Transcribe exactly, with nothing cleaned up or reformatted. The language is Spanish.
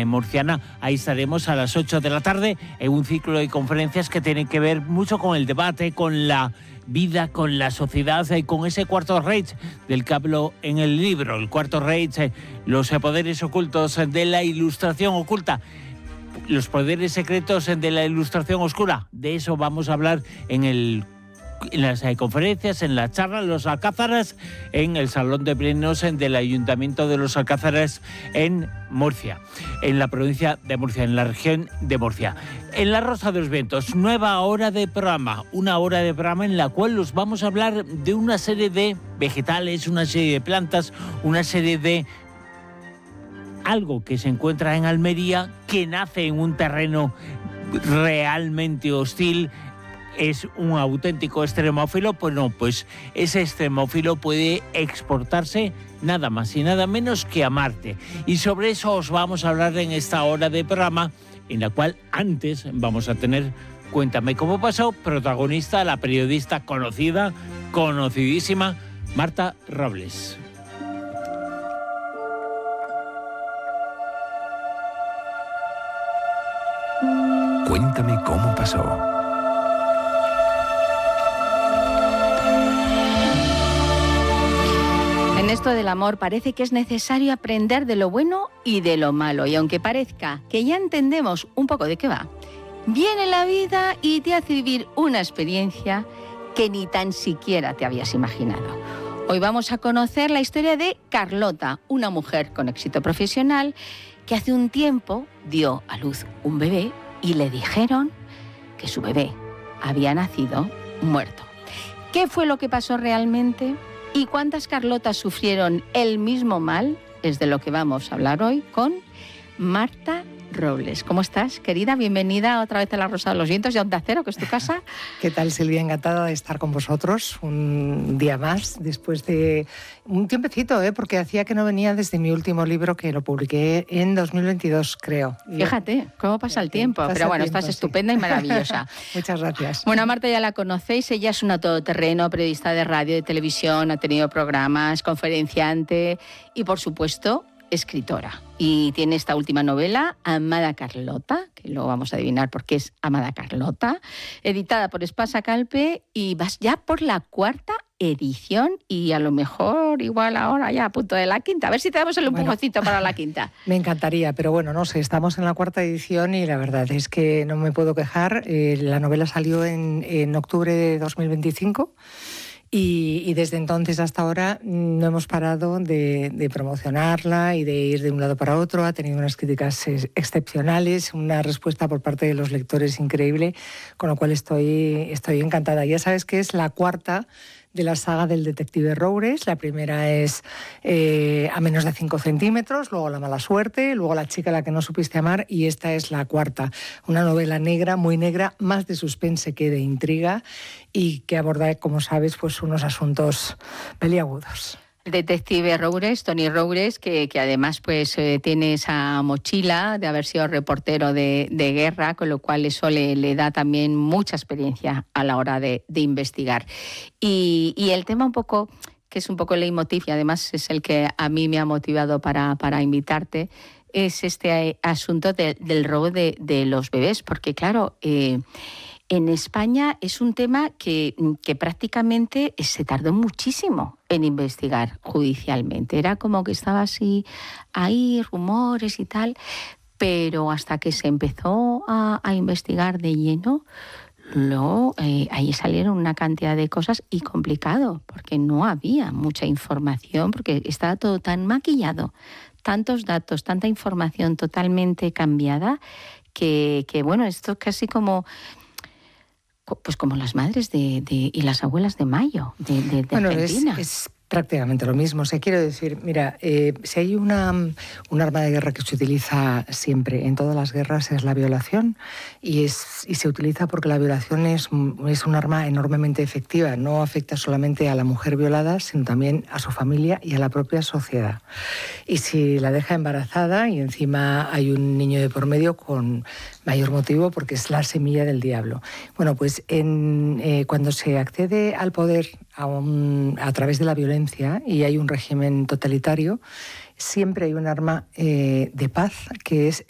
eh, murciana. Ahí estaremos a las ocho de la tarde en un ciclo de conferencias que tienen que ver mucho con el debate, con la vida, con la sociedad y con ese cuarto Reich del que hablo en el libro. El cuarto Reich, eh, los poderes ocultos de la ilustración oculta. Los poderes secretos de la ilustración oscura. De eso vamos a hablar en el en las eh, conferencias, en la charla, los Alcázares, en el Salón de Plenos del Ayuntamiento de los Alcázares en Murcia, en la provincia de Murcia, en la región de Murcia. En La Rosa de los Vientos, nueva hora de programa, una hora de programa en la cual os vamos a hablar de una serie de vegetales, una serie de plantas, una serie de algo que se encuentra en Almería, que nace en un terreno realmente hostil. Es un auténtico extremófilo. Pues no, pues ese extremófilo puede exportarse nada más y nada menos que a Marte. Y sobre eso os vamos a hablar en esta hora de programa, en la cual antes vamos a tener Cuéntame cómo pasó, protagonista, la periodista conocida, conocidísima, Marta Robles. Cuéntame cómo pasó. En esto del amor parece que es necesario aprender de lo bueno y de lo malo. Y aunque parezca que ya entendemos un poco de qué va, viene la vida y te hace vivir una experiencia que ni tan siquiera te habías imaginado. Hoy vamos a conocer la historia de Carlota, una mujer con éxito profesional que hace un tiempo dio a luz un bebé y le dijeron que su bebé había nacido muerto. ¿Qué fue lo que pasó realmente? ¿Y cuántas Carlotas sufrieron el mismo mal? Es de lo que vamos a hablar hoy con Marta Robles. ¿Cómo estás, querida? Bienvenida otra vez a La Rosa de los Vientos y a Onda Cero, que es tu casa. ¿Qué tal, Silvia? Encantada de estar con vosotros un día más, después de un tiempecito, ¿eh? Porque hacía que no venía desde mi último libro, que lo publiqué en dos mil veintidós, creo. Fíjate, cómo pasa el tiempo. Pasa Pero bueno, tiempo, estás sí. estupenda y maravillosa. Muchas gracias. Bueno, a Marta ya la conocéis, ella es una todoterreno, periodista de radio, de televisión, ha tenido programas, conferenciante y, por supuesto, escritora. Y tiene esta última novela, Amada Carlota, que luego vamos a adivinar por qué es Amada Carlota, editada por Espasa Calpe, y vas ya por la cuarta edición y a lo mejor igual ahora ya a punto de la quinta. A ver si te damos el empujoncito bueno, para la quinta. Me encantaría, pero bueno, no sé, estamos en la cuarta edición y la verdad es que no me puedo quejar. Eh, la novela salió en, en octubre de dos mil veinticinco. Y, y desde entonces hasta ahora no hemos parado de, de promocionarla y de ir de un lado para otro. Ha tenido unas críticas excepcionales, una respuesta por parte de los lectores increíble, con lo cual estoy, estoy encantada. Ya sabes que es la cuarta de la saga del detective Roures. La primera es eh, A menos de cinco centímetros, luego La mala suerte, luego La chica a la que no supiste amar, y esta es la cuarta. Una novela negra, muy negra, más de suspense que de intriga, y que aborda, como sabes, pues unos asuntos peliagudos. El detective Roures, Tony Roures, que, que además pues eh, tiene esa mochila de haber sido reportero de, de guerra, con lo cual eso le, le da también mucha experiencia a la hora de, de investigar. Y, y el tema un poco, que es un poco el leitmotiv, y además es el que a mí me ha motivado para, para invitarte, es este asunto de, del robo de, de los bebés, porque claro, eh, en España es un tema que, que prácticamente se tardó muchísimo en investigar judicialmente. Era como que estaba así, ahí rumores y tal, pero hasta que se empezó a, a investigar de lleno, luego eh, ahí salieron una cantidad de cosas y complicado, porque no había mucha información, porque estaba todo tan maquillado, tantos datos, tanta información totalmente cambiada, que, que bueno, esto es casi como... Pues como las madres de, de, y las abuelas de Mayo, de, de, de bueno, Argentina. Es, es prácticamente lo mismo. O sea, quiero decir, mira, eh, si hay una, un arma de guerra que se utiliza siempre en todas las guerras es la violación, y, es, y se utiliza porque la violación es, es un arma enormemente efectiva. No afecta solamente a la mujer violada, sino también a su familia y a la propia sociedad. Y si la deja embarazada y encima hay un niño de por medio, con mayor motivo, porque es la semilla del diablo. Bueno, pues en, eh, cuando se accede al poder a, un, a través de la violencia y hay un régimen totalitario, siempre hay un arma eh, de paz que es